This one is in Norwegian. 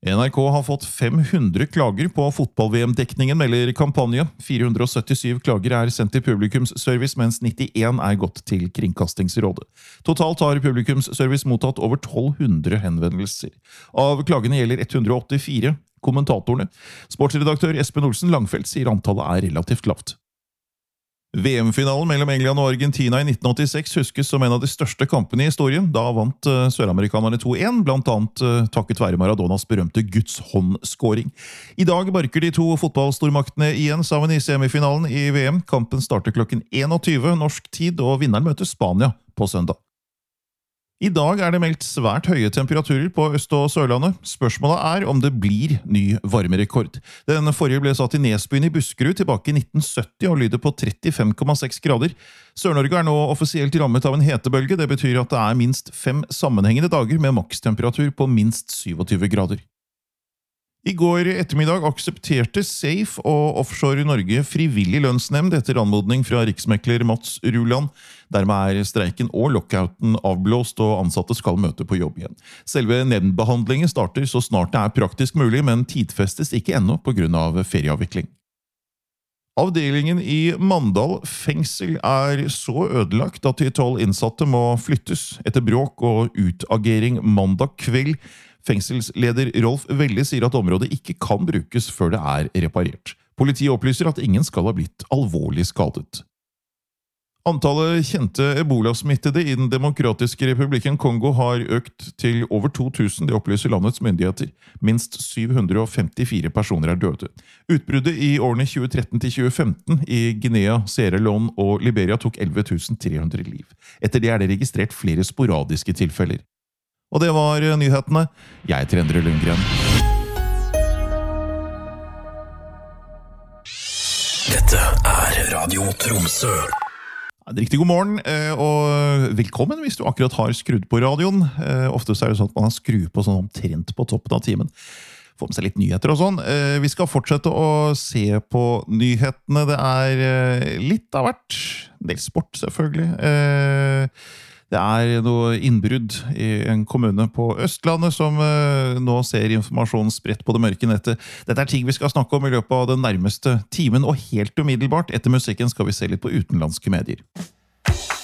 NRK har fått 500 klager på fotball-VM-dekningen, melder kampanje. 477 klager er sendt til publikumsservice, mens 91 er gått til Kringkastingsrådet. Totalt har publikumsservice mottatt over 1200 henvendelser. Av klagene gjelder 184 kommentatorene. Sportsredaktør Espen Olsen Langfeldt sier antallet er relativt lavt. VM-finalen mellom England og Argentina i 1986 huskes som en av de største kampene i historien. Da vant søramerikanerne 2-1, blant annet takket være Maradonas berømte Guds hånd-skåring. I dag barker de to fotballstormaktene igjen sammen i semifinalen i VM. Kampen starter klokken 21 norsk tid, og vinneren møter Spania på søndag. I dag er det meldt svært høye temperaturer på Øst- og Sørlandet. Spørsmålet er om det blir ny varmerekord. Den forrige ble satt i Nesbyen i Buskerud tilbake i 1970 og lyder på 35,6 grader. Sør-Norge er nå offisielt rammet av en hetebølge. Det betyr at det er minst 5 sammenhengende dager med makstemperatur på minst 27 grader. I går ettermiddag aksepterte Safe og Offshore Norge frivillig lønnsnemnd etter anmodning fra riksmekler Mats Ruland. Dermed er streiken og lockouten avblåst, og ansatte skal møte på jobb igjen. Selve nemndbehandlingen starter så snart det er praktisk mulig, men tidfestes ikke ennå på grunn av ferieavvikling. Avdelingen i Mandal fengsel er så ødelagt at de 12 innsatte må flyttes etter bråk og utagering mandag kveld. Fengselsleder Rolf Velle sier at området ikke kan brukes før det er reparert. Politiet opplyser at ingen skal ha blitt alvorlig skadet. Antallet kjente ebola-smittede i den demokratiske republikken Kongo har økt til over 2000, det opplyser landets myndigheter. Minst 754 personer er døde. Utbruddet i årene 2013 til 2015 i Guinea, Sierra Leone og Liberia tok 11 300 liv. Etter det er det registrert flere sporadiske tilfeller. Og det var nyhetene. Jeg heter Endre Lundgren. Dette er Radio Tromsø. En riktig god morgen, og velkommen hvis du akkurat har skrudd på radioen. Ofte er det sånn at man har skrudd på sånn omtrent på toppen av timen. Få med seg litt nyheter og sånn. Vi skal fortsette å se på nyhetene. Det er litt av hvert. En del sport, selvfølgelig. Det er noe innbrudd i en kommune på Østlandet som nå ser informasjonen spredt på det mørke nettet. Dette er ting vi skal snakke om i løpet av den nærmeste timen, og helt umiddelbart etter musikken skal vi se litt på utenlandske medier.